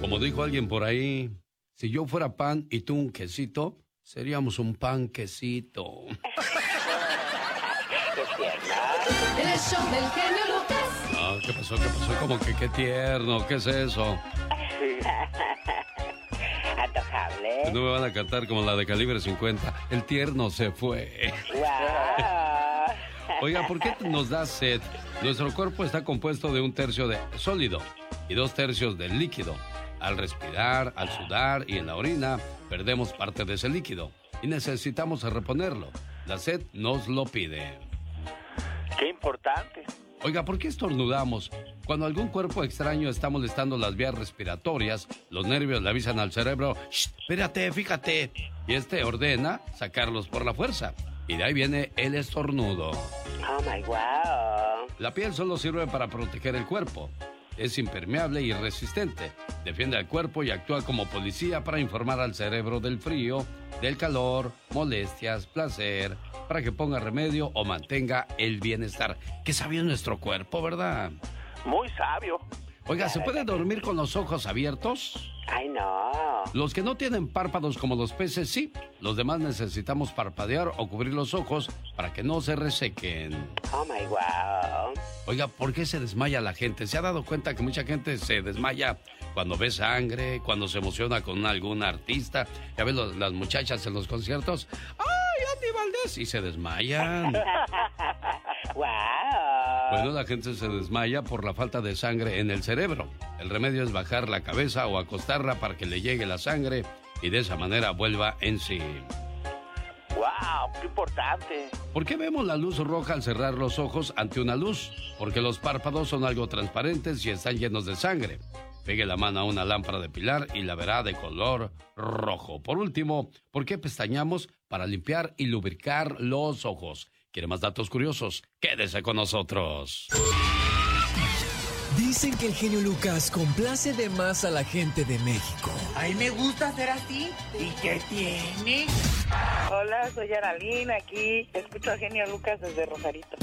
Como dijo alguien por ahí, si yo fuera pan y tú un quesito, seríamos un panquecito. El show del genio Lucas. Ah, ¿qué pasó? ¿Qué pasó? Como que qué tierno, ¿qué es eso? Antojable. No me van a cantar como la de Calibre 50. El tierno se fue. Wow. Oiga, ¿por qué nos da sed? Nuestro cuerpo está compuesto de 1/3 de sólido y 2/3 de líquido. Al respirar, al sudar y en la orina, perdemos parte de ese líquido y necesitamos reponerlo. La sed nos lo pide. Qué importante. Oiga, ¿por qué estornudamos? Cuando algún cuerpo extraño está molestando las vías respiratorias, los nervios le avisan al cerebro, ¡shh! Espérate, fíjate. Y este ordena sacarlos por la fuerza. Y de ahí viene el estornudo. Oh my wow. La piel solo sirve para proteger el cuerpo. Es impermeable y resistente. Defiende al cuerpo y actúa como policía para informar al cerebro del frío, del calor, molestias, placer, para que ponga remedio o mantenga el bienestar. Qué sabio es nuestro cuerpo, ¿verdad? Muy sabio. Oiga, ¿se puede dormir con los ojos abiertos? Ay, no. Los que no tienen párpados como los peces, sí. Los demás necesitamos parpadear o cubrir los ojos para que no se resequen. Oh my wow. Oiga, ¿por qué se desmaya la gente? ¿Se ha dado cuenta que mucha gente se desmaya cuando ve sangre, cuando se emociona con algún artista? Ya ves las muchachas en los conciertos. ¡Ay, Andy Valdés! Y se desmayan. Wow. Bueno, la gente se desmaya por la falta de sangre en el cerebro. El remedio es bajar la cabeza o acostarla para que le llegue la sangre y de esa manera vuelva en sí. ¡Wow! ¡Qué importante! ¿Por qué vemos la luz roja al cerrar los ojos ante una luz? Porque los párpados son algo transparentes y están llenos de sangre. Pegue la mano a una lámpara de pilar y la verá de color rojo. Por último, ¿por qué pestañamos? Para limpiar y lubricar los ojos. ¿Quiere más datos curiosos? Quédese con nosotros. Dicen que el genio Lucas complace de más a la gente de México. Ay, me gusta ser así. ¿Y qué tiene? Hola, soy Aralina, aquí escucho a Genio Lucas desde Rosarito.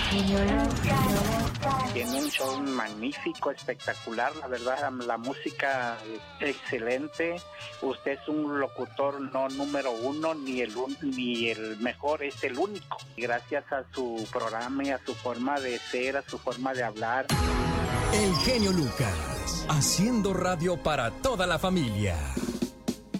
Tiene un show magnífico, espectacular, la verdad, la música excelente. Usted es un locutor no número uno, ni el mejor, es el único. Gracias a su programa y a su forma de ser, a su forma de hablar. El genio Lucas, haciendo radio para toda la familia.